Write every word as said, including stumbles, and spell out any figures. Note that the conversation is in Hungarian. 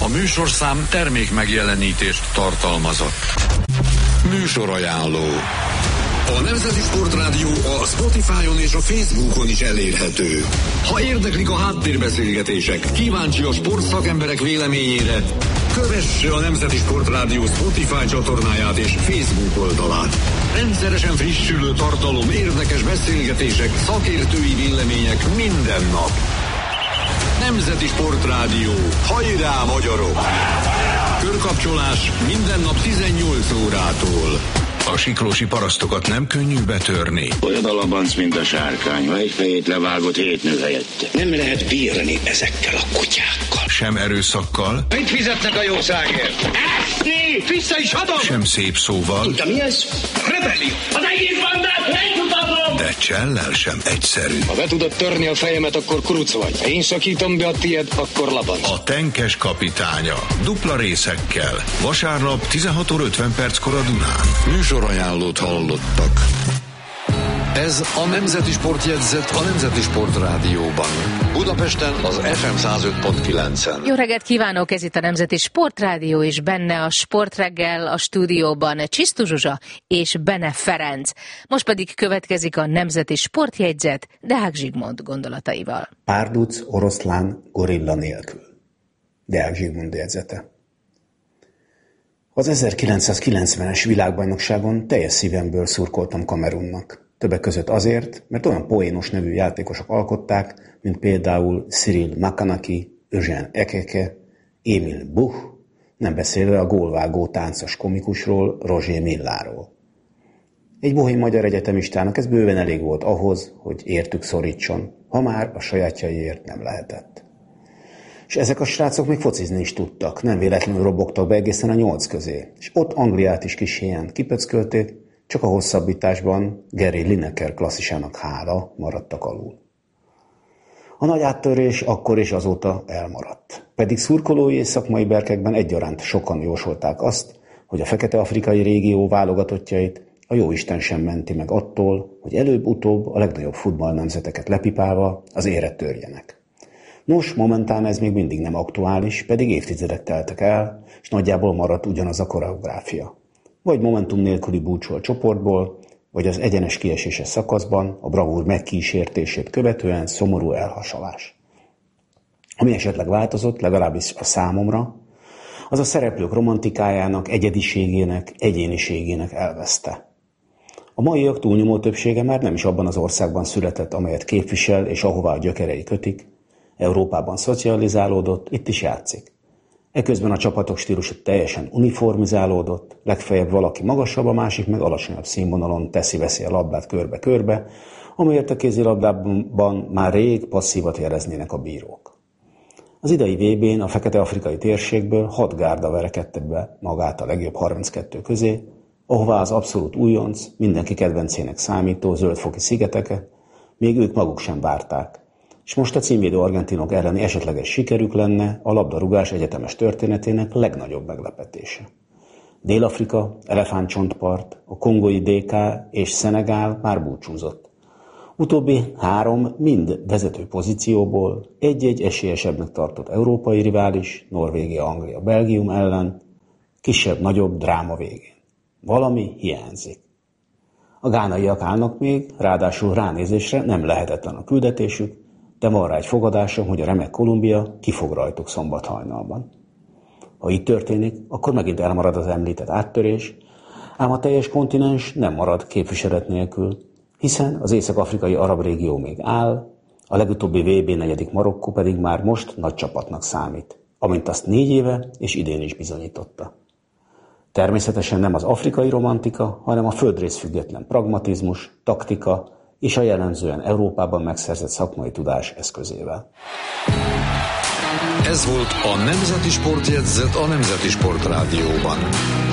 A műsorszám termék megjelenítést tartalmazott. Műsorajánló. A Nemzeti Sportrádió a Spotify-on és a Facebookon is elérhető. Ha érdeklik a háttérbeszélgetések, kíváncsi a sportszakemberek véleményére, kövesse a Nemzeti Sportrádió Spotify csatornáját és Facebook oldalát. Rendszeresen frissülő tartalom, érdekes beszélgetések, szakértői vélemények minden nap. Nemzeti Sportrádió. Hajrá, magyarok! Körkapcsolás minden nap tizennyolc órától. A siklósi parasztokat nem könnyű betörni. Olyan a labanc, mint a sárkány, ha egy fejét levágott hét nő helyett. Nem lehet bírni ezekkel a kutyákkal. Sem erőszakkal. Mit fizetnek a jószágért? Eszni! Vissza is adom! Sem szép szóval. Tudja mi ez? Rebellió! Az egész bandát megmutatom! De csellel sem egyszerű. Ha be tudod törni a fejemet, akkor kuruc vagy. Ha én szakítom be a tiéd, akkor labanc. A tenkes kapitánya. Dupla részekkel. Vasárnap tizenhat óra ötven perckor a Dunán. Műsorajánlót hallottak. Ez a Nemzeti Sportjegyzet a Nemzeti Sportrádióban. Budapesten az ef em száz öt pont kilencen. Jó reggelt kívánok, ez itt a Nemzeti Sportrádió, és benne a Sportreggel, a stúdióban Csisztu Zsuzsa és Bene Ferenc. Most pedig következik a Nemzeti Sportjegyzet Deák Zsigmond gondolataival. Párduc oroszlán gorilla nélkül. Deák Zsigmond jegyzete. Az ezerkilencszázkilencvenes világbajnokságon teljes szívemből szurkoltam Kamerunnak. Többek között azért, mert olyan poénos nevű játékosok alkották, mint például Cyril Makanaki, Eugène Ekeke, Émile Buch, nem beszélve a gólvágó táncos komikusról, Roger Milláról. Egy bohém magyar egyetemistának ez bőven elég volt ahhoz, hogy értük szorítson, ha már a sajátjaiért nem lehetett. És ezek a srácok még focizni is tudtak, nem véletlenül robogtak be egészen a nyolc közé, és ott Angliát is kis helyen kipöckölték, csak a hosszabbításban Gary Lineker klasszisának hála maradtak alul. A nagy áttörés akkor és azóta elmaradt. Pedig szurkolói és szakmai berkekben egyaránt sokan jósolták azt, hogy a fekete-afrikai régió válogatottjait a jóisten sem menti meg attól, hogy előbb-utóbb a legnagyobb futballnemzeteket lepipálva az ére törjenek. Nos, momentán ez még mindig nem aktuális, pedig évtizedek teltek el, és nagyjából maradt ugyanaz a koreográfia. Vagy momentum nélküli búcsú a csoportból, vagy az egyenes kieséses szakaszban a bravúr megkísértését követően szomorú elhasalás. Ami esetleg változott, legalábbis a számomra, az a szereplők romantikájának, egyediségének, egyéniségének elveszte. A maiak túlnyomó többsége már nem is abban az országban született, amelyet képvisel és ahová a gyökerei kötik, Európában szocializálódott, itt is játszik. Eközben a csapatok stílusa teljesen uniformizálódott, legfeljebb valaki magasabb, a másik meg alacsonyabb színvonalon teszi-veszi a labdát körbe-körbe, amiért a kézilabdában már rég passzívat jeleznének a bírók. Az idei vé bén a fekete-afrikai térségből hat gárda verekedte be magát a legjobb harminckettő közé, ahová az abszolút újonc, mindenki kedvencének számító zöldfoki szigeteket még ők maguk sem várták. És most a címvédő argentinok elleni esetleges sikerük lenne a labdarúgás egyetemes történetének legnagyobb meglepetése. Dél-Afrika, Elefántcsontpart, a kongói dé ká és Szenegál már búcsúzott. Utóbbi három mind vezető pozícióból egy-egy esélyesebbnek tartott európai rivális, Norvégia, Anglia, Belgium ellen, kisebb-nagyobb dráma végén. Valami hiányzik. A gánaiak állnak még, ráadásul ránézésre nem lehetetlen a küldetésük, de van rá egy fogadásom, hogy a remek Kolumbia ki fog rajtuk szombat hajnalban. Ha így történik, akkor megint elmarad az említett áttörés, ám a teljes kontinens nem marad képviselet nélkül, hiszen az észak-afrikai arab régió még áll, a legutóbbi vé bé negyedik Marokkó pedig már most nagy csapatnak számít, amint azt négy éve és idén is bizonyította. Természetesen nem az afrikai romantika, hanem a földrészfüggetlen pragmatizmus, taktika és a jellemzően Európában megszerzett szakmai tudás eszközével. Ez volt a Nemzeti Sportjegyzet a Nemzeti Sportrádióban.